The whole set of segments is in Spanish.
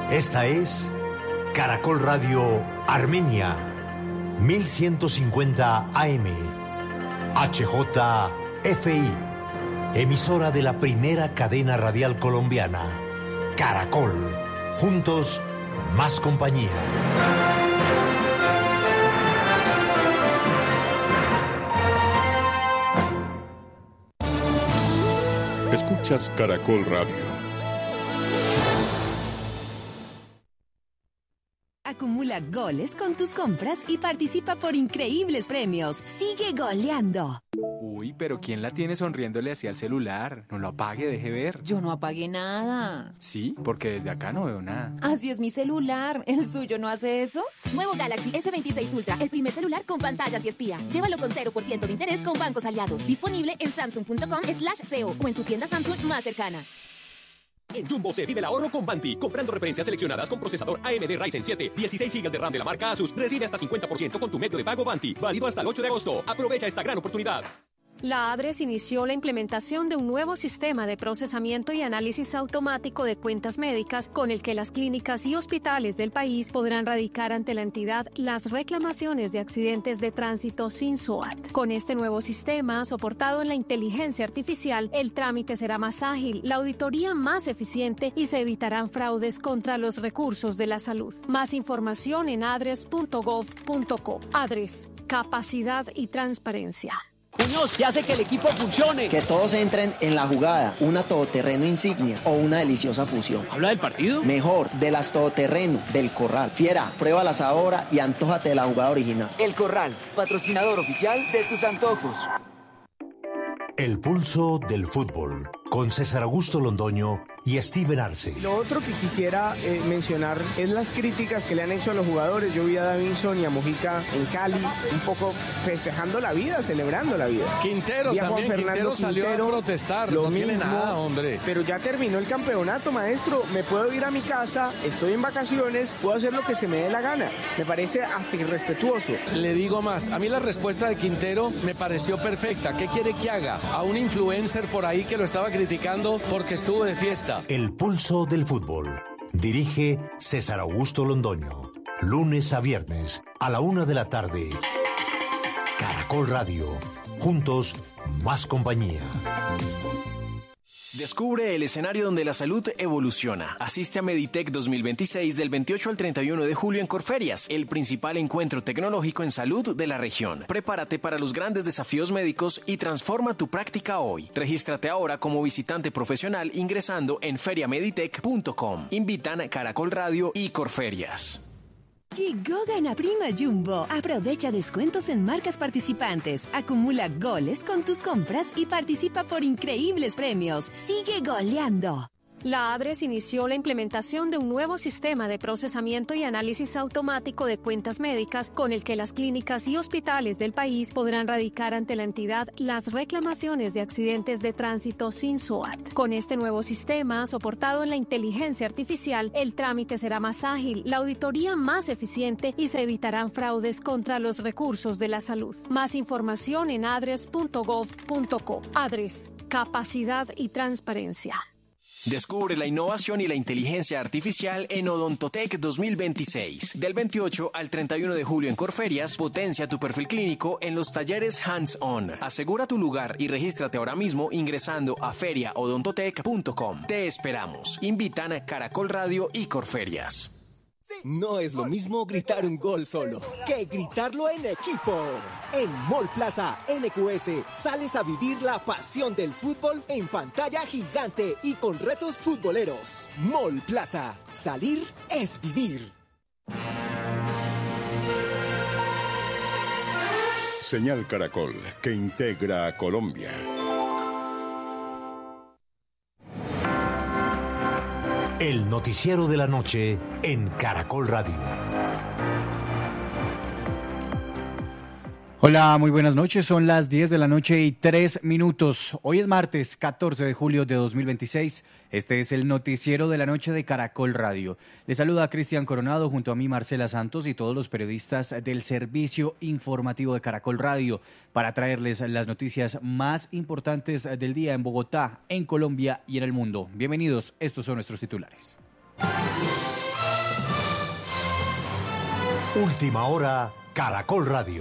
Esta es Caracol Radio Armenia, 1150 AM, HJFI, emisora de la primera cadena radial colombiana, Caracol, juntos, más compañía. Escuchas Caracol Radio. Acumula goles con tus compras y participa por increíbles premios. ¡Sigue goleando! Uy, pero ¿quién la tiene sonriéndole hacia el celular? No lo apague, deje ver. Yo no apagué nada. Sí, porque desde acá no veo nada. Así es mi celular. ¿El suyo no hace eso? Nuevo Galaxy S26 Ultra, el primer celular con pantalla antiespía. Llévalo con 0% de interés con bancos aliados. Disponible en samsung.com/SEO o en tu tienda Samsung más cercana. En Jumbo se vive el ahorro con Banti. Comprando referencias seleccionadas con procesador AMD Ryzen 7, 16 GB de RAM de la marca Asus, recibe hasta 50% con tu medio de pago Banti. Válido hasta el 8 de agosto. Aprovecha esta gran oportunidad. La ADRES inició la implementación de un nuevo sistema de procesamiento y análisis automático de cuentas médicas con el que las clínicas y hospitales del país podrán radicar ante la entidad las reclamaciones de accidentes de tránsito sin SOAT. Con este nuevo sistema, soportado en la inteligencia artificial, el trámite será más ágil, la auditoría más eficiente y se evitarán fraudes contra los recursos de la salud. Más información en adres.gov.co. ADRES, capacidad y transparencia. Muñoz, ¿qué hace que el equipo funcione? Que todos entren en la jugada, una todoterreno insignia o una deliciosa fusión. ¿Habla del partido? Mejor, de las todoterreno, del Corral. Fiera, pruébalas ahora y antójate de la jugada original. El Corral, patrocinador oficial de tus antojos. El pulso del fútbol, con César Augusto Londoño y Steven Arce. Lo otro que quisiera mencionar es las críticas que le han hecho a los jugadores. Yo vi a Davinson y a Mojica en Cali, un poco festejando la vida, celebrando la vida. Quintero también, Quintero salió a protestar, lo no mismo, tiene nada, hombre. Pero ya terminó el campeonato, maestro. Me puedo ir a mi casa, estoy en vacaciones, puedo hacer lo que se me dé la gana. Me parece hasta irrespetuoso. Le digo más, a mí la respuesta de Quintero me pareció perfecta. ¿Qué quiere que haga? A un influencer por ahí que lo estaba criticando porque estuvo de fiesta. El pulso del fútbol. Dirige César Augusto Londoño. Lunes a viernes a la 1 de la tarde. Caracol Radio. Juntos, más compañía. Descubre el escenario donde la salud evoluciona. Asiste a Meditech 2026 del 28 al 31 de julio en Corferias, el principal encuentro tecnológico en salud de la región. Prepárate para los grandes desafíos médicos y transforma tu práctica hoy. Regístrate ahora como visitante profesional ingresando en feriameditech.com. Invitan Caracol Radio y Corferias. Llegó Gana Prima Jumbo. Aprovecha descuentos en marcas participantes. Acumula goles con tus compras y participa por increíbles premios. ¡Sigue goleando! La ADRES inició la implementación de un nuevo sistema de procesamiento y análisis automático de cuentas médicas con el que las clínicas y hospitales del país podrán radicar ante la entidad las reclamaciones de accidentes de tránsito sin SOAT. Con este nuevo sistema, soportado en la inteligencia artificial, el trámite será más ágil, la auditoría más eficiente y se evitarán fraudes contra los recursos de la salud. Más información en adres.gov.co. ADRES, capacidad y transparencia. Descubre la innovación y la inteligencia artificial en Odontotech 2026. Del 28 al 31 de julio en Corferias, potencia tu perfil clínico en los talleres Hands-On. Asegura tu lugar y regístrate ahora mismo ingresando a feriaodontotech.com. Te esperamos. Invitan a Caracol Radio y Corferias. No es lo mismo gritar un gol solo que gritarlo en equipo. En Mall Plaza NQS sales a vivir la pasión del fútbol en pantalla gigante y con retos futboleros. Mall Plaza, salir es vivir. Señal Caracol, que integra a Colombia. El noticiero de la noche en Caracol Radio. Hola, muy buenas noches. Son las 10 de la noche y 3 minutos. Hoy es martes 14 de julio de 2026. Este es el noticiero de la noche de Caracol Radio. Les saluda Cristian Coronado junto a mí Marcela Santos y todos los periodistas del servicio informativo de Caracol Radio para traerles las noticias más importantes del día en Bogotá, en Colombia y en el mundo. Bienvenidos, estos son nuestros titulares. Última hora, Caracol Radio.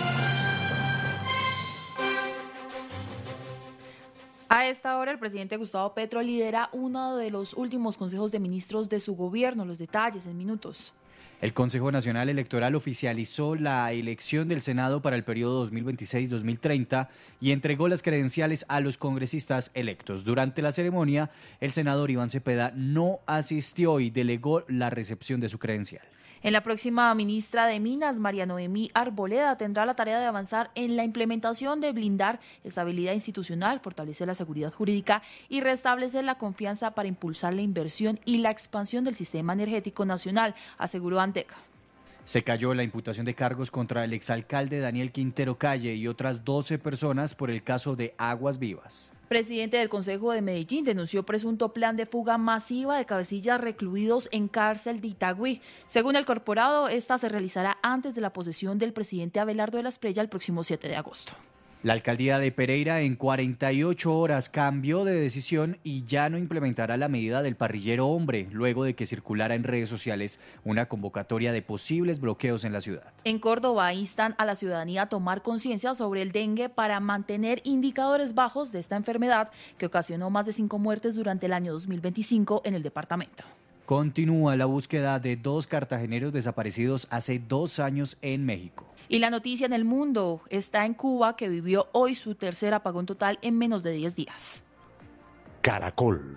A esta hora, el presidente Gustavo Petro lidera uno de los últimos consejos de ministros de su gobierno. Los detalles en minutos. El Consejo Nacional Electoral oficializó la elección del Senado para el periodo 2026-2030 y entregó las credenciales a los congresistas electos. Durante la ceremonia, el senador Iván Cepeda no asistió y delegó la recepción de su credencial. En la próxima ministra de Minas, María Noemí Arboleda, tendrá la tarea de avanzar en la implementación de blindar estabilidad institucional, fortalecer la seguridad jurídica y restablecer la confianza para impulsar la inversión y la expansión del sistema energético nacional, aseguró Anteca. Se cayó la imputación de cargos contra el exalcalde Daniel Quintero Calle y otras 12 personas por el caso de Aguas Vivas. Presidente del Consejo de Medellín denunció presunto plan de fuga masiva de cabecillas recluidos en cárcel de Itagüí. Según el corporado, esta se realizará antes de la posesión del presidente Abelardo de la Espriella el próximo 7 de agosto. La alcaldía de Pereira en 48 horas cambió de decisión y ya no implementará la medida del parrillero hombre, luego de que circulara en redes sociales una convocatoria de posibles bloqueos en la ciudad. En Córdoba instan a la ciudadanía a tomar conciencia sobre el dengue para mantener indicadores bajos de esta enfermedad que ocasionó más de 5 muertes durante el año 2025 en el departamento. Continúa la búsqueda de 2 cartageneros desaparecidos hace 2 años en México. Y la noticia en el mundo está en Cuba, que vivió hoy su tercer apagón total en menos de 10 días. Caracol.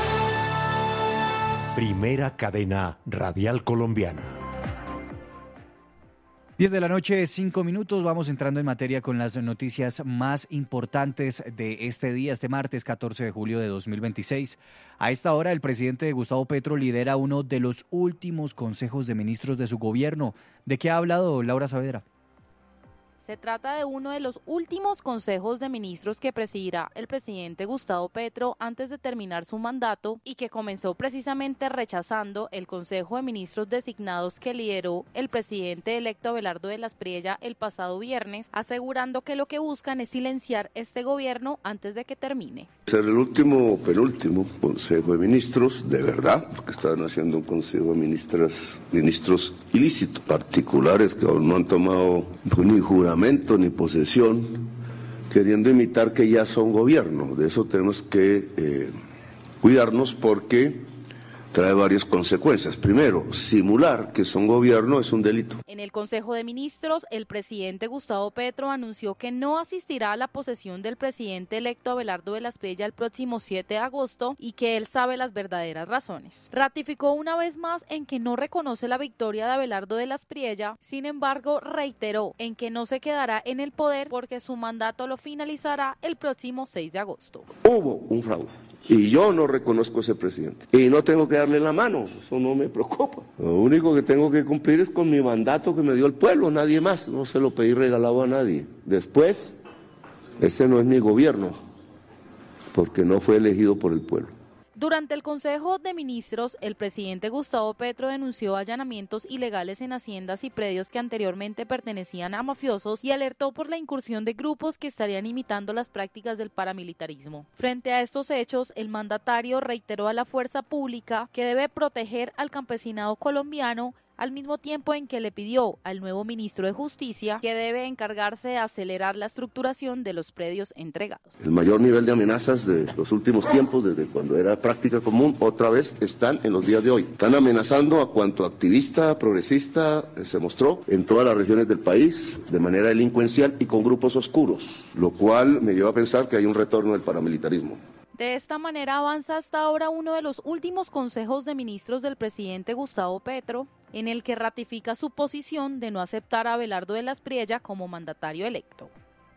Primera cadena radial colombiana. 10 de la noche, 5 minutos. Vamos entrando en materia con las noticias más importantes de este día, este martes 14 de julio de 2026. A esta hora, el presidente Gustavo Petro lidera uno de los últimos consejos de ministros de su gobierno. ¿De qué ha hablado Laura Saavedra? Se trata de uno de los últimos consejos de ministros que presidirá el presidente Gustavo Petro antes de terminar su mandato y que comenzó precisamente rechazando el Consejo de Ministros designados que lideró el presidente electo Abelardo de la Espriella el pasado viernes, asegurando que lo que buscan es silenciar este gobierno antes de que termine. Ser el penúltimo Consejo de Ministros, de verdad, porque estaban haciendo un Consejo de ministros ilícitos, particulares que aún no han tomado ni juramento ni posesión, queriendo imitar que ya son gobierno. De eso tenemos que cuidarnos porque trae varias consecuencias. Primero, simular que son gobierno es un delito. En el Consejo de Ministros, el presidente Gustavo Petro anunció que no asistirá a la posesión del presidente electo Abelardo de la Espriella el próximo 7 de agosto y que él sabe las verdaderas razones. Ratificó una vez más en que no reconoce la victoria de Abelardo de la Espriella, sin embargo, reiteró en que no se quedará en el poder porque su mandato lo finalizará el próximo 6 de agosto. Hubo un fraude. Y yo no reconozco a ese presidente. Y no tengo que darle la mano, eso no me preocupa. Lo único que tengo que cumplir es con mi mandato que me dio el pueblo, nadie más. No se lo pedí regalado a nadie. Después, ese no es mi gobierno, porque no fue elegido por el pueblo. Durante el Consejo de Ministros, el presidente Gustavo Petro denunció allanamientos ilegales en haciendas y predios que anteriormente pertenecían a mafiosos y alertó por la incursión de grupos que estarían imitando las prácticas del paramilitarismo. Frente a estos hechos, el mandatario reiteró a la fuerza pública que debe proteger al campesinado colombiano, al mismo tiempo en que le pidió al nuevo ministro de Justicia que debe encargarse de acelerar la estructuración de los predios entregados. El mayor nivel de amenazas de los últimos tiempos, desde cuando era práctica común, otra vez están en los días de hoy. Están amenazando a cuanto activista, progresista se mostró en todas las regiones del país, de manera delincuencial y con grupos oscuros, lo cual me lleva a pensar que hay un retorno del paramilitarismo. De esta manera avanza hasta ahora uno de los últimos consejos de ministros del presidente Gustavo Petro, en el que ratifica su posición de no aceptar a Abelardo de la Espriella como mandatario electo.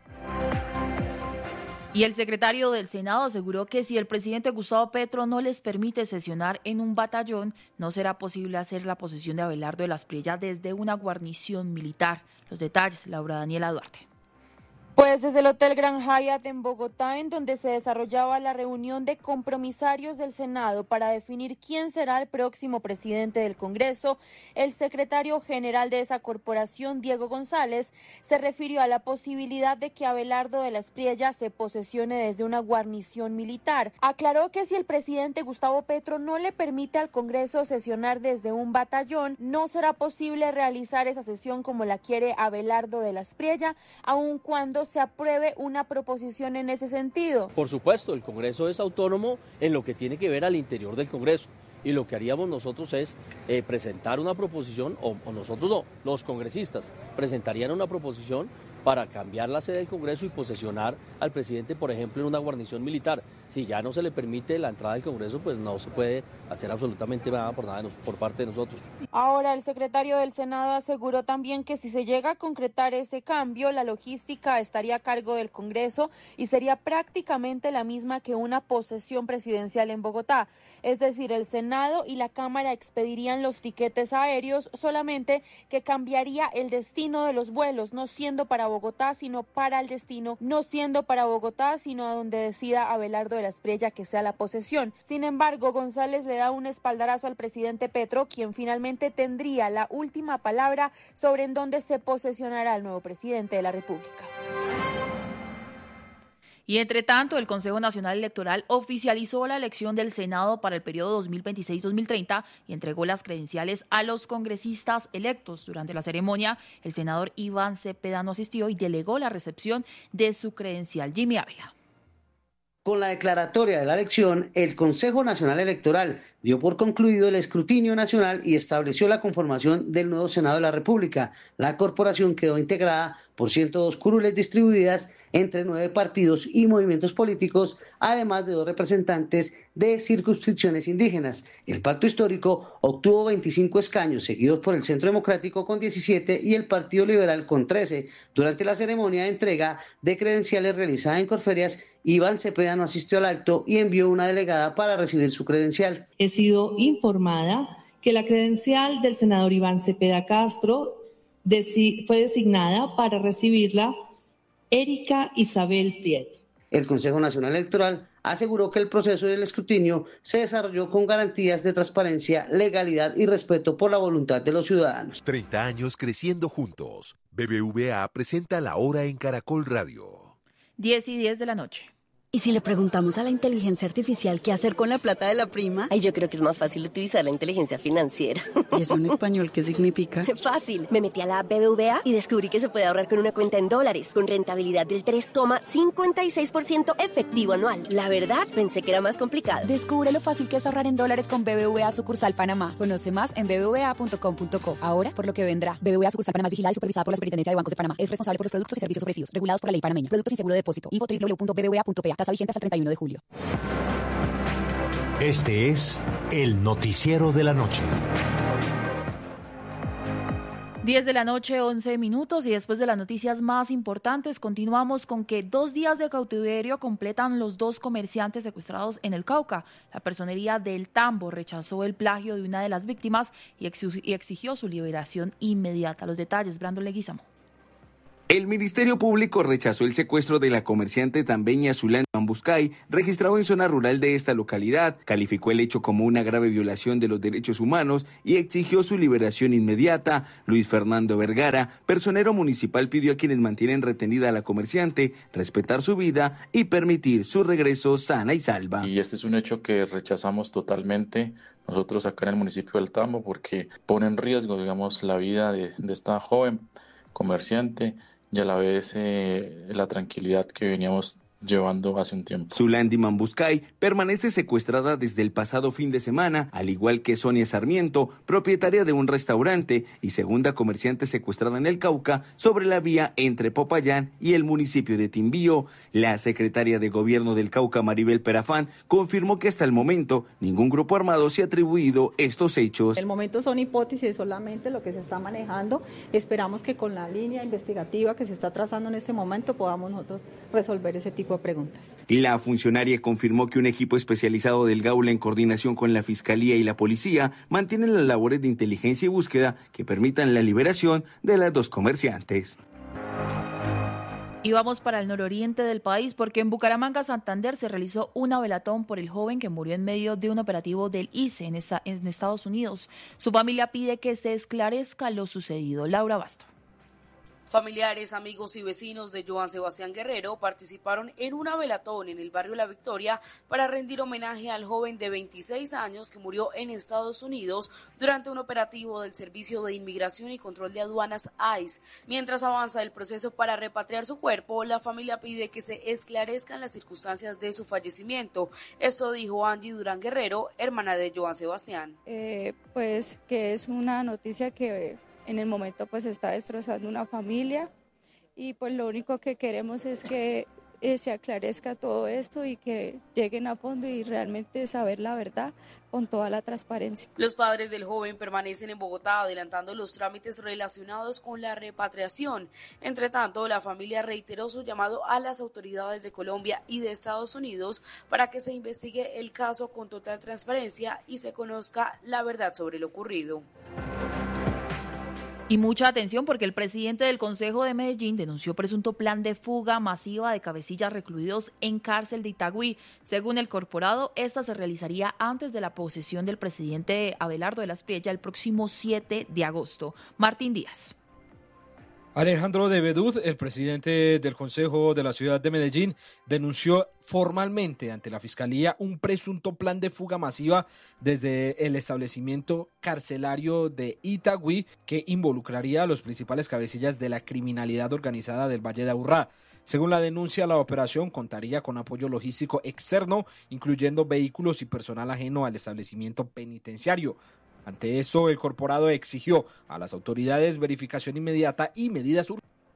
Y el secretario del Senado aseguró que si el presidente Gustavo Petro no les permite sesionar en un batallón, no será posible hacer la posesión de Abelardo de la Espriella desde una guarnición militar. Los detalles, Laura Daniela Duarte. Pues desde el Hotel Grand Hyatt en Bogotá, en donde se desarrollaba la reunión de compromisarios del Senado para definir quién será el próximo presidente del Congreso, el secretario general de esa corporación, Diego González, se refirió a la posibilidad de que Abelardo de la Espriella se posesione desde una guarnición militar. Aclaró que si el presidente Gustavo Petro no le permite al Congreso sesionar desde un batallón, no será posible realizar esa sesión como la quiere Abelardo de la Espriella, aun cuando se apruebe una proposición en ese sentido. Por supuesto, el Congreso es autónomo en lo que tiene que ver al interior del Congreso. Y lo que haríamos nosotros es presentar una proposición, o nosotros no, los congresistas presentarían una proposición para cambiar la sede del Congreso y posesionar al presidente, por ejemplo, en una guarnición militar. Si ya no se le permite la entrada al Congreso, pues no se puede hacer absolutamente nada por parte de nosotros. Ahora, el secretario del Senado aseguró también que si se llega a concretar ese cambio, la logística estaría a cargo del Congreso y sería prácticamente la misma que una posesión presidencial en Bogotá. Es decir, el Senado y la Cámara expedirían los tiquetes aéreos, solamente que cambiaría el destino de los vuelos, no siendo para Bogotá, sino para el destino, no siendo para Bogotá, sino a donde decida Abelardo de la Espriella que sea la posesión. Sin embargo, González le da un espaldarazo al presidente Petro, quien finalmente tendría la última palabra sobre en dónde se posesionará el nuevo presidente de la República. Y entre tanto, el Consejo Nacional Electoral oficializó la elección del Senado para el periodo 2026-2030 y entregó las credenciales a los congresistas electos. Durante la ceremonia, el senador Iván Cepeda no asistió y delegó la recepción de su credencial. Jimmy Ávila. Con la declaratoria de la elección, el Consejo Nacional Electoral dio por concluido el escrutinio nacional y estableció la conformación del nuevo Senado de la República. La corporación quedó integrada por 102 curules distribuidas entre 9 partidos y movimientos políticos, además de 2 representantes de circunscripciones indígenas. El Pacto Histórico obtuvo 25 escaños, seguidos por el Centro Democrático con 17 y el Partido Liberal con 13. Durante la ceremonia de entrega de credenciales realizada en Corferias, Iván Cepeda no asistió al acto y envió una delegada para recibir su credencial. He sido informada que la credencial del senador Iván Cepeda Castro fue designada para recibirla Erika Isabel Prieto. El Consejo Nacional Electoral aseguró que el proceso del escrutinio se desarrolló con garantías de transparencia, legalidad y respeto por la voluntad de los ciudadanos. 30 años creciendo juntos. BBVA presenta La Hora en Caracol Radio. 10:10 de la noche. ¿Y si le preguntamos a la inteligencia artificial qué hacer con la plata de la prima? Ay, yo creo que es más fácil utilizar la inteligencia financiera. ¿Y eso en español qué significa? Fácil. Me metí a la app BBVA y descubrí que se puede ahorrar con una cuenta en dólares, con rentabilidad del 3,56% efectivo anual. La verdad, pensé que era más complicado. Descubre lo fácil que es ahorrar en dólares con BBVA Sucursal Panamá. Conoce más en bbva.com.co. Ahora, por lo que vendrá. BBVA Sucursal Panamá es vigilada y supervisada por la Superintendencia de Bancos de Panamá. Es responsable por los productos y servicios ofrecidos, regulados por la ley panameña. Productos sin seguro de depósito. Info www.bbva.pa. Tasa vigente hasta el 31 de julio. Este es el noticiero de la noche. 10 de la noche, 11 minutos, y después de las noticias más importantes, continuamos con que 2 días de cautiverio completan los 2 comerciantes secuestrados en el Cauca. La personería del Tambo rechazó el plagio de una de las víctimas y exigió su liberación inmediata. Los detalles, Brandon Leguizamo. El Ministerio Público rechazó el secuestro de la comerciante tambeña Zulandi Mambuscay, registrado en zona rural de esta localidad, calificó el hecho como una grave violación de los derechos humanos y exigió su liberación inmediata. Luis Fernando Vergara, personero municipal, pidió a quienes mantienen retenida a la comerciante respetar su vida y permitir su regreso sana y salva. Y este es un hecho que rechazamos totalmente nosotros acá en el municipio del Tambo, porque pone en riesgo, digamos, la vida de esta joven comerciante y a la vez la tranquilidad que veníamos llevando hace un tiempo. Zulandi Mambuscay permanece secuestrada desde el pasado fin de semana, al igual que Sonia Sarmiento, propietaria de un restaurante y segunda comerciante secuestrada en el Cauca, sobre la vía entre Popayán y el municipio de Timbío. La secretaria de Gobierno del Cauca, Maribel Perafán, confirmó que hasta el momento ningún grupo armado se ha atribuido estos hechos. El momento son hipótesis solamente lo que se está manejando. Esperamos que con la línea investigativa que se está trazando en este momento podamos nosotros resolver ese tipo de preguntas. La funcionaria confirmó que un equipo especializado del Gaula, en coordinación con la Fiscalía y la Policía, mantienen las labores de inteligencia y búsqueda que permitan la liberación de las 2 comerciantes. Y vamos para el nororiente del país porque en Bucaramanga, Santander, se realizó una velatón por el joven que murió en medio de un operativo del ICE en Estados Unidos. Su familia pide que se esclarezca lo sucedido. Laura Basto. Familiares, amigos y vecinos de Joan Sebastián Guerrero participaron en una velatón en el barrio La Victoria para rendir homenaje al joven de 26 años que murió en Estados Unidos durante un operativo del Servicio de Inmigración y Control de Aduanas ICE. Mientras avanza el proceso para repatriar su cuerpo, la familia pide que se esclarezcan las circunstancias de su fallecimiento. Esto dijo Angie Durán Guerrero, hermana de Joan Sebastián. Pues que es una noticia que en el momento pues está destrozando una familia y pues lo único que queremos es que se aclarezca todo esto y que lleguen a fondo y realmente saber la verdad con toda la transparencia. Los padres del joven permanecen en Bogotá adelantando los trámites relacionados con la repatriación. Entre tanto, la familia reiteró su llamado a las autoridades de Colombia y de Estados Unidos para que se investigue el caso con total transparencia y se conozca la verdad sobre lo ocurrido. Y mucha atención porque el presidente del Consejo de Medellín denunció presunto plan de fuga masiva de cabecillas recluidos en cárcel de Itagüí. Según el corporado, esta se realizaría antes de la posesión del presidente Abelardo de la Espriella el próximo 7 de agosto. Martín Díaz. Alejandro de Bedut, el presidente del Consejo de la Ciudad de Medellín, denunció formalmente ante la Fiscalía un presunto plan de fuga masiva desde el establecimiento carcelario de Itagüí que involucraría a los principales cabecillas de la criminalidad organizada del Valle de Aburrá. Según la denuncia, la operación contaría con apoyo logístico externo, incluyendo vehículos y personal ajeno al establecimiento penitenciario. Ante eso, el corporado exigió a las autoridades verificación inmediata y medidas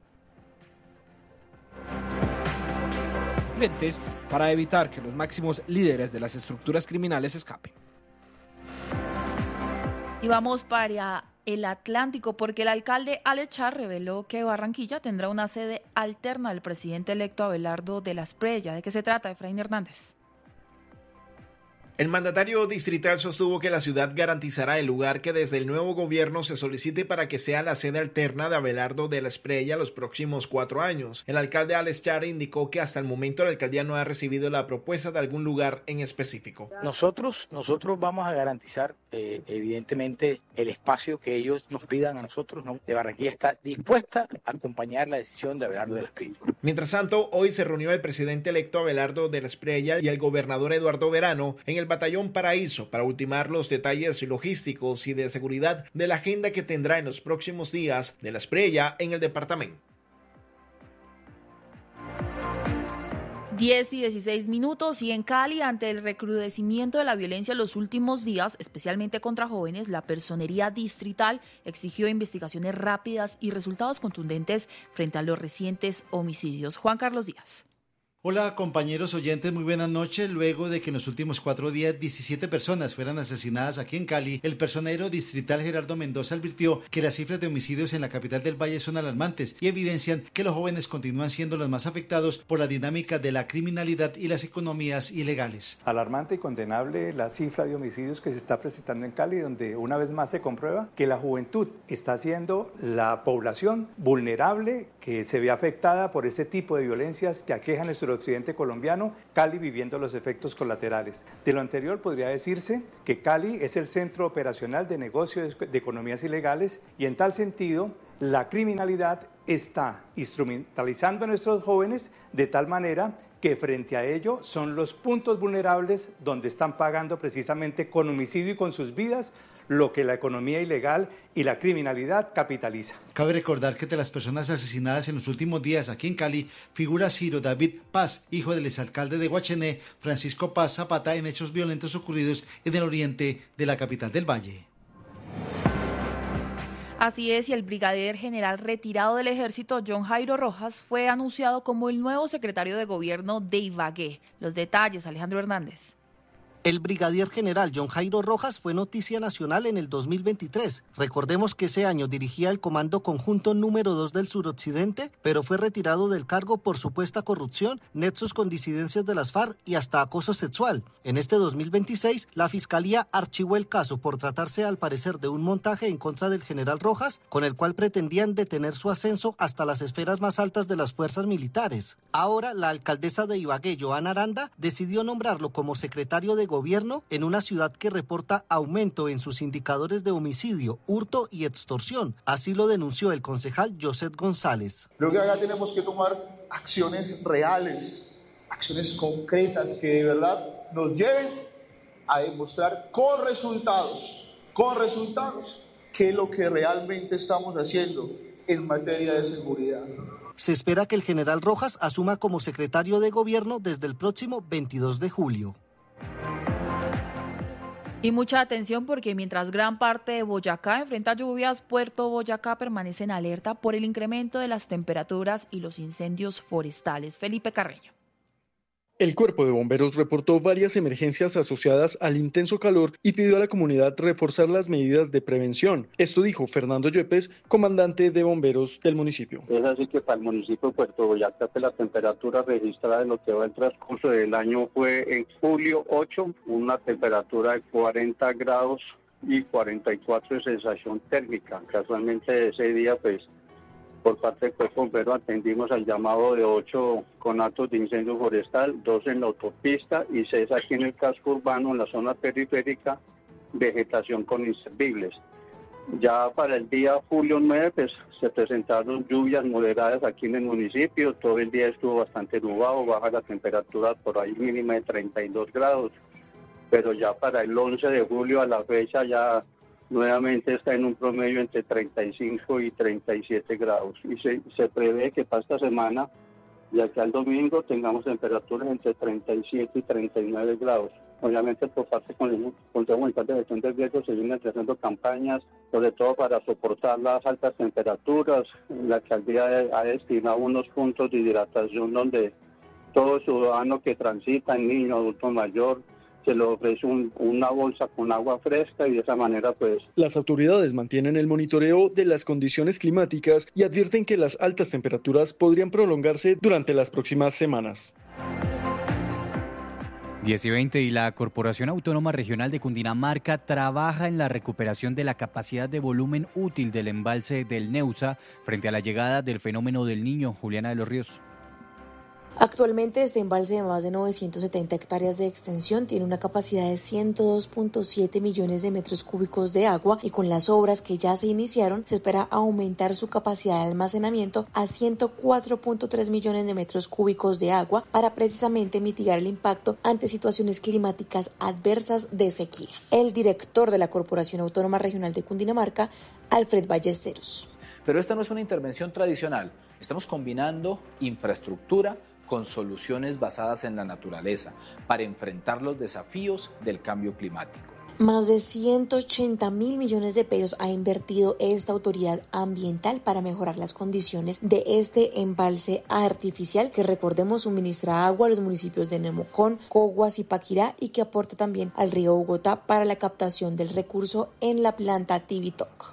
urgentes para evitar que los máximos líderes de las estructuras criminales escapen. Y vamos para el Atlántico porque el alcalde Alex Char reveló que Barranquilla tendrá una sede alterna del presidente electo Abelardo de la Espriella. ¿De qué se trata, Efraín Hernández? El mandatario distrital sostuvo que la ciudad garantizará el lugar que desde el nuevo gobierno se solicite para que sea la sede alterna de Abelardo de la Espriella los próximos 4 años. El alcalde Alex Char indicó que hasta el momento la alcaldía no ha recibido la propuesta de algún lugar en específico. Nosotros vamos a garantizar evidentemente el espacio que ellos nos pidan a nosotros, ¿no? De Barranquilla está dispuesta a acompañar la decisión de Abelardo de la Espriella. Mientras tanto, hoy se reunió el presidente electo Abelardo de la Espriella y el gobernador Eduardo Verano en el Batallón Paraíso para ultimar los detalles logísticos y de seguridad de la agenda que tendrá en los próximos días de la Espriella en el departamento. 10:16 y en Cali, ante el recrudecimiento de la violencia en los últimos días, especialmente contra jóvenes, la Personería Distrital exigió investigaciones rápidas y resultados contundentes frente a los recientes homicidios. Juan Carlos Díaz. Hola compañeros oyentes, muy buenas noches. Luego de que en los últimos 4 días 17 personas fueran asesinadas aquí en Cali, el personero distrital Gerardo Mendoza advirtió que las cifras de homicidios en la capital del Valle son alarmantes y evidencian que los jóvenes continúan siendo los más afectados por la dinámica de la criminalidad y las economías ilegales. Alarmante y condenable la cifra de homicidios que se está presentando en Cali, donde una vez más se comprueba que la juventud está siendo la población vulnerable que se ve afectada por este tipo de violencias que aquejan el suroccidente colombiano, Cali viviendo los efectos colaterales. De lo anterior podría decirse que Cali es el centro operacional de negocios de economías ilegales y en tal sentido la criminalidad está instrumentalizando a nuestros jóvenes de tal manera que frente a ello son los puntos vulnerables donde están pagando precisamente con homicidio y con sus vidas lo que la economía ilegal y la criminalidad capitaliza. Cabe recordar que de las personas asesinadas en los últimos días aquí en Cali figura Ciro David Paz, hijo del exalcalde de Guachené, Francisco Paz Zapata, en hechos violentos ocurridos en el oriente de la capital del Valle. Así es, y el brigadier general retirado del ejército, John Jairo Rojas, fue anunciado como el nuevo secretario de gobierno de Ibagué. Los detalles, Alejandro Hernández. El brigadier general John Jairo Rojas fue noticia nacional en el 2023. Recordemos que ese año dirigía el Comando Conjunto número 2 del Suroccidente, pero fue retirado del cargo por supuesta corrupción, nexos con disidencias de las FARC y hasta acoso sexual. En este 2026, la Fiscalía archivó el caso por tratarse al parecer de un montaje en contra del general Rojas, con el cual pretendían detener su ascenso hasta las esferas más altas de las fuerzas militares. Ahora, la alcaldesa de Ibagué, Joana Aranda, decidió nombrarlo como secretario de gobierno en una ciudad que reporta aumento en sus indicadores de homicidio, hurto y extorsión. Así lo denunció el concejal José González. Creo que acá tenemos que tomar acciones reales, acciones concretas que de verdad nos lleven a demostrar con resultados, qué es lo que realmente estamos haciendo en materia de seguridad. Se espera que el general Rojas asuma como secretario de gobierno desde el próximo 22 de julio. Y mucha atención porque mientras gran parte de Boyacá enfrenta lluvias, Puerto Boyacá permanece en alerta por el incremento de las temperaturas y los incendios forestales. Felipe Carreño. El Cuerpo de Bomberos reportó varias emergencias asociadas al intenso calor y pidió a la comunidad reforzar las medidas de prevención. Esto dijo Fernando Yepes, comandante de bomberos del municipio. Es así que para el municipio de Puerto Boyacá, la temperatura registrada en lo que va el transcurso del año fue en julio 8, una temperatura de 40 grados y 44 de sensación térmica. Casualmente ese día, por parte del Cuerpo Bombero atendimos al llamado de 8 conatos de incendio forestal, 2 en la autopista y 6 aquí en el casco urbano, en la zona periférica, vegetación con inservibles. Ya para el día julio 9 se presentaron lluvias moderadas aquí en el municipio, todo el día estuvo bastante nublado, baja la temperatura por ahí mínima de 32 grados, pero ya para el 11 de julio a la fecha ya nuevamente está en un promedio entre 35 y 37 grados. Y se prevé que para esta semana, de aquí al domingo, tengamos temperaturas entre 37 y 39 grados. Obviamente, por parte con el Consejo Municipal de Gestión de Riesgos se vienen haciendo campañas, sobre todo para soportar las altas temperaturas. La alcaldía ha destinado unos puntos de hidratación donde todo ciudadano que transita, niño, adulto mayor, se le ofrece una bolsa con agua fresca y de esa manera Las autoridades mantienen el monitoreo de las condiciones climáticas y advierten que las altas temperaturas podrían prolongarse durante las próximas semanas. 10:20 y la Corporación Autónoma Regional de Cundinamarca trabaja en la recuperación de la capacidad de volumen útil del embalse del Neusa frente a la llegada del fenómeno del Niño. Juliana de los Ríos. Actualmente este embalse de más de 970 hectáreas de extensión tiene una capacidad de 102.7 millones de metros cúbicos de agua y con las obras que ya se iniciaron se espera aumentar su capacidad de almacenamiento a 104.3 millones de metros cúbicos de agua para precisamente mitigar el impacto ante situaciones climáticas adversas de sequía. El director de la Corporación Autónoma Regional de Cundinamarca, Alfred Ballesteros. Pero esta no es una intervención tradicional. Estamos combinando infraestructura con soluciones basadas en la naturaleza para enfrentar los desafíos del cambio climático. Más de 180.000 millones de pesos ha invertido esta autoridad ambiental para mejorar las condiciones de este embalse artificial que, recordemos, suministra agua a los municipios de Nemocón, Coguas y Paquirá y que aporta también al río Bogotá para la captación del recurso en la planta Tibitoc.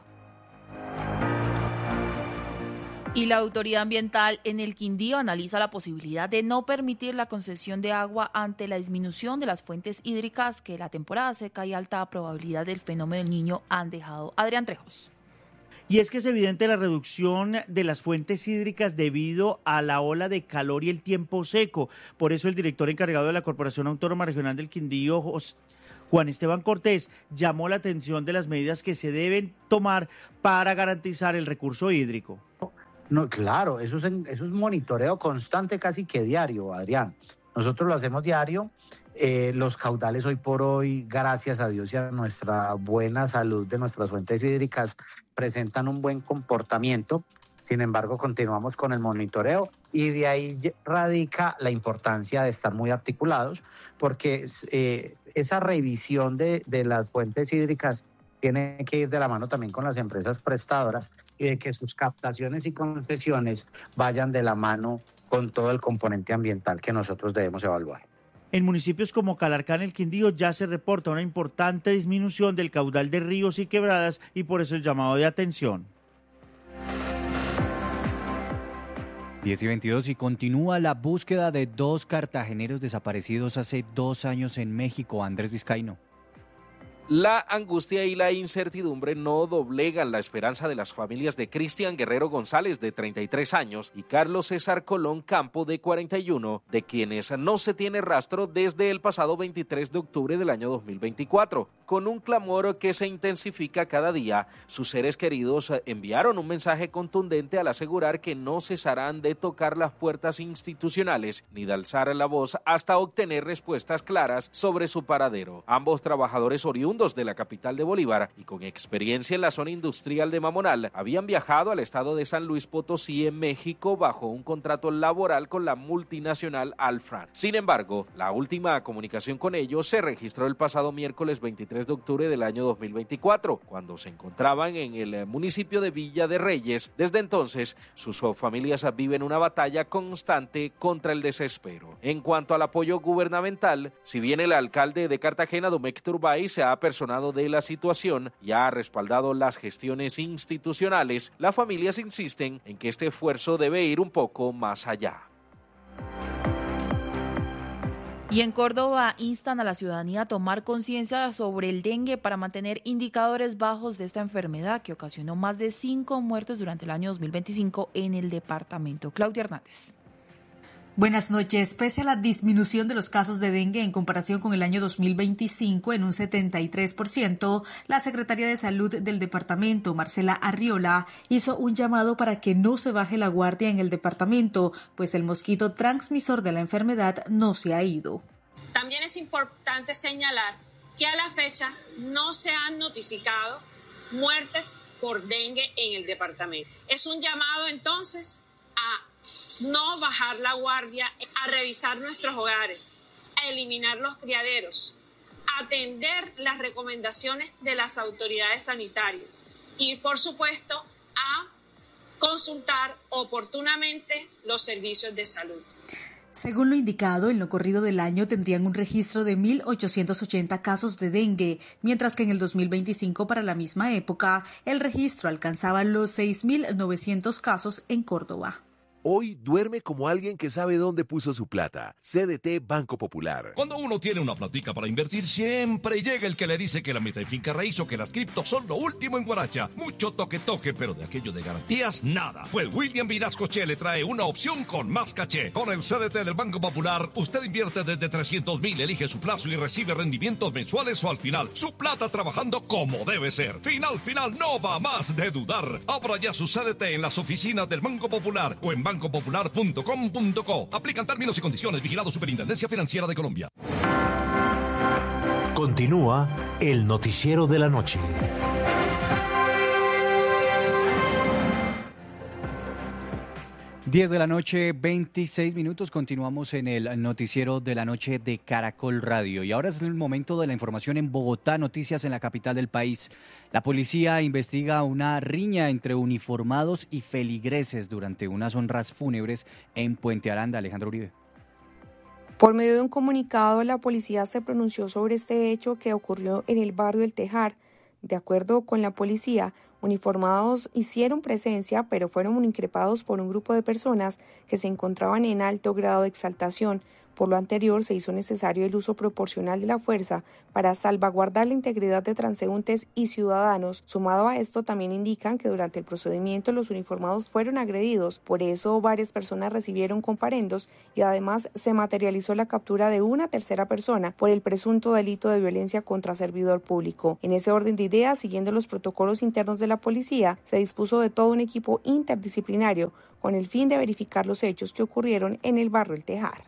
Y la autoridad ambiental en el Quindío analiza la posibilidad de no permitir la concesión de agua ante la disminución de las fuentes hídricas que la temporada seca y alta probabilidad del fenómeno del Niño han dejado. Adrián Trejos. Y es que es evidente la reducción de las fuentes hídricas debido a la ola de calor y el tiempo seco. Por eso el director encargado de la Corporación Autónoma Regional del Quindío, Juan Esteban Cortés, llamó la atención de las medidas que se deben tomar para garantizar el recurso hídrico. No, claro, eso es monitoreo constante, casi que diario, Adrián. Nosotros lo hacemos diario. Los caudales hoy por hoy, gracias a Dios y a nuestra buena salud de nuestras fuentes hídricas, presentan un buen comportamiento. Sin embargo, continuamos con el monitoreo y de ahí radica la importancia de estar muy articulados, porque esa revisión de las fuentes hídricas tiene que ir de la mano también con las empresas prestadoras y de que sus captaciones y concesiones vayan de la mano con todo el componente ambiental que nosotros debemos evaluar. En municipios como Calarcá, en el Quindío, ya se reporta una importante disminución del caudal de ríos y quebradas y por eso el llamado de atención. 10:22 y continúa la búsqueda de 2 cartageneros desaparecidos hace 2 años en México. Andrés Vizcaíno. La angustia y la incertidumbre no doblegan la esperanza de las familias de Cristian Guerrero González, de 33 años, y Carlos César Colón Campo, de 41, de quienes no se tiene rastro desde el pasado 23 de octubre del año 2024. Con un clamor que se intensifica cada día, sus seres queridos enviaron un mensaje contundente al asegurar que no cesarán de tocar las puertas institucionales ni de alzar la voz hasta obtener respuestas claras sobre su paradero. Ambos trabajadores oriundos de la capital de Bolívar y con experiencia en la zona industrial de Mamonal habían viajado al estado de San Luis Potosí, en México, bajo un contrato laboral con la multinacional Alfran. Sin embargo, la última comunicación con ellos se registró el pasado miércoles 23 de octubre del año 2024, cuando se encontraban en el municipio de Villa de Reyes. Desde entonces, sus familias viven una batalla constante contra el desespero. En cuanto al apoyo gubernamental, si bien el alcalde de Cartagena, Domecq Turbay, se ha personado de la situación y ha respaldado las gestiones institucionales, las familias insisten en que este esfuerzo debe ir un poco más allá. Y en Córdoba instan a la ciudadanía a tomar conciencia sobre el dengue para mantener indicadores bajos de esta enfermedad que ocasionó más de 5 muertes durante el año 2025 en el departamento. Claudia Hernández. Buenas noches. Pese a la disminución de los casos de dengue en comparación con el año 2025 en un 73%, la Secretaria de Salud del departamento, Marcela Arriola, hizo un llamado para que no se baje la guardia en el departamento, pues el mosquito transmisor de la enfermedad no se ha ido. También es importante señalar que a la fecha no se han notificado muertes por dengue en el departamento. Es un llamado entonces a no bajar la guardia, a revisar nuestros hogares, a eliminar los criaderos, a atender las recomendaciones de las autoridades sanitarias y, por supuesto, a consultar oportunamente los servicios de salud. Según lo indicado, en lo corrido del año tendrían un registro de 1.880 casos de dengue, mientras que en el 2025, para la misma época, el registro alcanzaba los 6.900 casos en Córdoba. Hoy duerme como alguien que sabe dónde puso su plata. CDT Banco Popular. Cuando uno tiene una platica para invertir, siempre llega el que le dice que la meta en finca raíz o que las criptos son lo último en Guaracha. Mucho toque, pero de aquello de garantías, nada. Pues William Vinascoche le trae una opción con más caché. Con el CDT del Banco Popular, usted invierte desde 300,000, elige su plazo y recibe rendimientos mensuales o al final. Su plata trabajando como debe ser. Final, no va más de dudar. Abra ya su CDT en las oficinas del Banco Popular o en bancopopular.com.co. Aplican términos y condiciones. Vigilado Superintendencia Financiera de Colombia. Continúa el noticiero de la noche. Diez de la noche, 26 minutos. Continuamos en el noticiero de la noche de Caracol Radio. Y ahora es el momento de la información en Bogotá, noticias en la capital del país. La policía investiga una riña entre uniformados y feligreses durante unas honras fúnebres en Puente Aranda. Alejandro Uribe. Por medio de un comunicado, la policía se pronunció sobre este hecho que ocurrió en el barrio El Tejar. De acuerdo con la policía, uniformados hicieron presencia, pero fueron increpados por un grupo de personas que se encontraban en alto grado de exaltación. Por lo anterior, se hizo necesario el uso proporcional de la fuerza para salvaguardar la integridad de transeúntes y ciudadanos. Sumado a esto, también indican que durante el procedimiento los uniformados fueron agredidos. Por eso, varias personas recibieron comparendos y además se materializó la captura de una tercera persona por el presunto delito de violencia contra servidor público. En ese orden de ideas, siguiendo los protocolos internos de la policía, se dispuso de todo un equipo interdisciplinario con el fin de verificar los hechos que ocurrieron en el barrio El Tejar.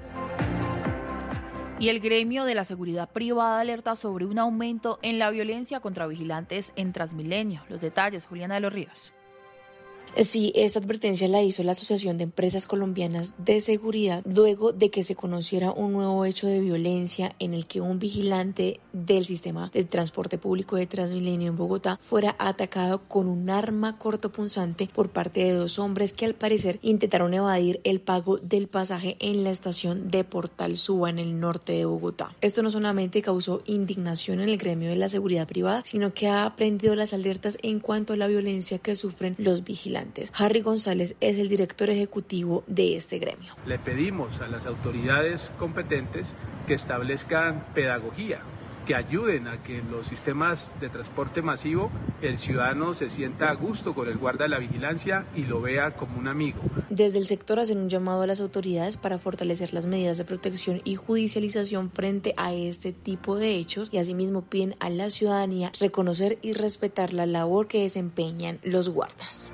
Y el gremio de la seguridad privada alerta sobre un aumento en la violencia contra vigilantes en Transmilenio. Los detalles, Juliana de los Ríos. Sí, esta advertencia la hizo la Asociación de Empresas Colombianas de Seguridad luego de que se conociera un nuevo hecho de violencia en el que un vigilante del sistema de transporte público de Transmilenio en Bogotá fuera atacado con un arma cortopunzante por parte de dos hombres que al parecer intentaron evadir el pago del pasaje en la estación de Portal Suba en el norte de Bogotá. Esto no solamente causó indignación en el gremio de la seguridad privada, sino que ha prendido las alertas en cuanto a la violencia que sufren los vigilantes. Harry González es el director ejecutivo de este gremio. Le pedimos a las autoridades competentes que establezcan pedagogía, que ayuden a que en los sistemas de transporte masivo el ciudadano se sienta a gusto con el guarda de la vigilancia y lo vea como un amigo. Desde el sector hacen un llamado a las autoridades para fortalecer las medidas de protección y judicialización frente a este tipo de hechos y asimismo piden a la ciudadanía reconocer y respetar la labor que desempeñan los guardas.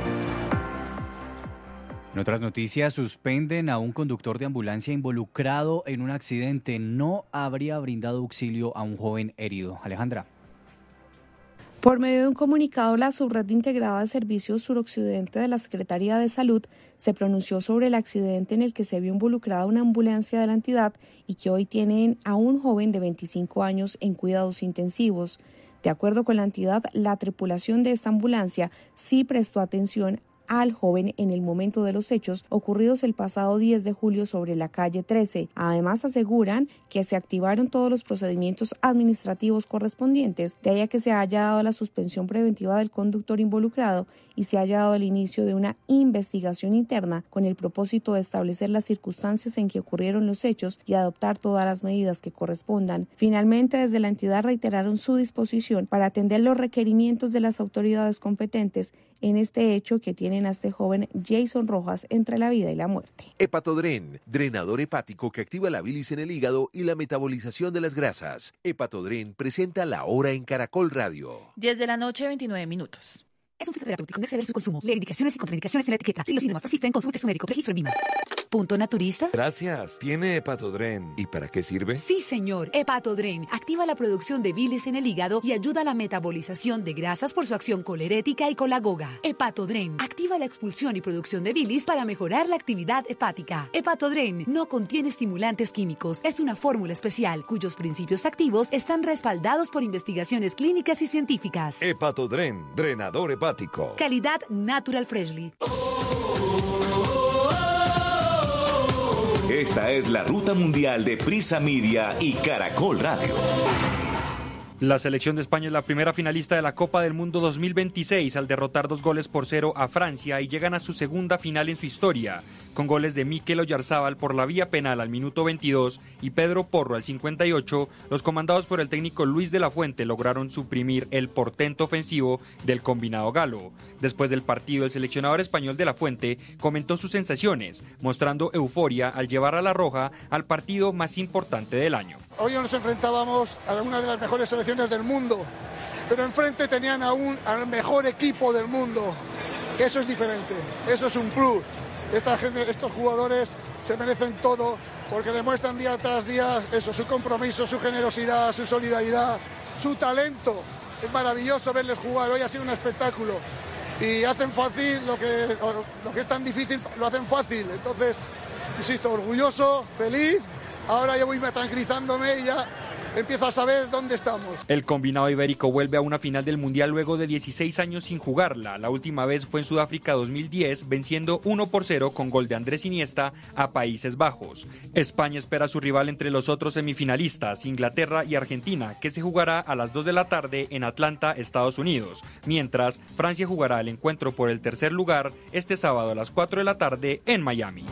En otras noticias, suspenden a un conductor de ambulancia involucrado en un accidente. No habría brindado auxilio a un joven herido. Alejandra. Por medio de un comunicado, la Subred Integrada de Servicios Suroccidente de la Secretaría de Salud se pronunció sobre el accidente en el que se vio involucrada una ambulancia de la entidad y que hoy tienen a un joven de 25 años en cuidados intensivos. De acuerdo con la entidad, la tripulación de esta ambulancia sí prestó atención al joven en el momento de los hechos ocurridos el pasado 10 de julio sobre la calle 13. Además, aseguran que se activaron todos los procedimientos administrativos correspondientes, de ahí a que se haya dado la suspensión preventiva del conductor involucrado y se haya dado el inicio de una investigación interna con el propósito de establecer las circunstancias en que ocurrieron los hechos y adoptar todas las medidas que correspondan. Finalmente, desde la entidad reiteraron su disposición para atender los requerimientos de las autoridades competentes en este hecho que tienen a este joven Jason Rojas entre la vida y la muerte. Hepatodren, drenador hepático que activa la bilis en el hígado y la metabolización de las grasas. Hepatodren presenta La Hora en Caracol Radio. 10 de la noche, 29 minutos. Es un fitoterapéutico, no exceder su consumo. Lee indicaciones y contraindicaciones en la etiqueta. Si los síntomas persisten, consulte su médico. Registro en VIMA. ¿Punto naturista? Gracias. ¿Tiene Hepatodren? ¿Y para qué sirve? Sí, señor. Hepatodren activa la producción de bilis en el hígado y ayuda a la metabolización de grasas por su acción colerética y colagoga. Hepatodren activa la expulsión y producción de bilis para mejorar la actividad hepática. Hepatodren no contiene estimulantes químicos. Es una fórmula especial cuyos principios activos están respaldados por investigaciones clínicas y científicas. Hepatodren, drenador hepático. Calidad Natural Freshly. Esta es la ruta mundial de Prisa Media y Caracol Radio. La selección de España es la primera finalista de la Copa del Mundo 2026 al derrotar 2-0 a Francia y llegan a su segunda final en su historia, con goles de Mikel Oyarzábal por la vía penal al minuto 22 y Pedro Porro al 58. Los comandados por el técnico Luis de la Fuente lograron suprimir el portento ofensivo del combinado galo. Después del partido, el seleccionador español de la Fuente comentó sus sensaciones, mostrando euforia al llevar a la Roja al partido más importante del año. Hoy nos enfrentábamos a una de las mejores selecciones del mundo, pero enfrente tenían al mejor equipo del mundo. Eso es diferente, eso es un plus. Estos jugadores se merecen todo porque demuestran día tras día eso, su compromiso, su generosidad, su solidaridad, su talento. Es maravilloso verles jugar, hoy ha sido un espectáculo y hacen fácil lo que es tan difícil, lo hacen fácil. Entonces, insisto, orgulloso, feliz. Ahora ya voy tranquilizándome y ya empiezo a saber dónde estamos. El combinado ibérico vuelve a una final del Mundial luego de 16 años sin jugarla. La última vez fue en Sudáfrica 2010, venciendo 1-0 con gol de Andrés Iniesta a Países Bajos. España espera a su rival entre los otros semifinalistas, Inglaterra y Argentina, que se jugará a las 2 de la tarde en Atlanta, Estados Unidos. Mientras, Francia jugará el encuentro por el tercer lugar este sábado a las 4 de la tarde en Miami.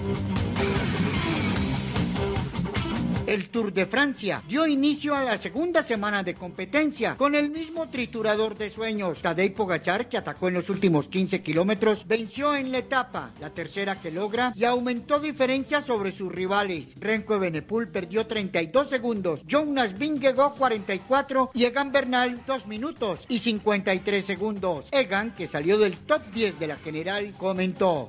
El Tour de Francia dio inicio a la segunda semana de competencia con el mismo triturador de sueños. Tadej Pogačar, que atacó en los últimos 15 kilómetros, venció en la etapa, la tercera que logra, y aumentó diferencias sobre sus rivales. Remco Evenepoel perdió 32 segundos, Jonas Vingegaard 44 y Egan Bernal 2 minutos y 53 segundos. Egan, que salió del top 10 de la general, comentó: